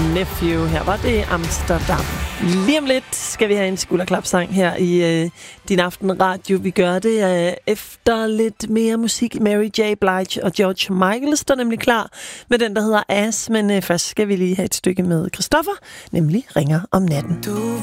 Nephew. Her var det Amsterdam. Lige om lidt skal vi have en skulderklapsang her i Din Aften Radio. Vi gør det efter lidt mere musik. Mary J. Blige og George Michael står nemlig klar med den, der hedder Ass. Men først skal vi lige have et stykke med Christoffer, nemlig Ringer om natten.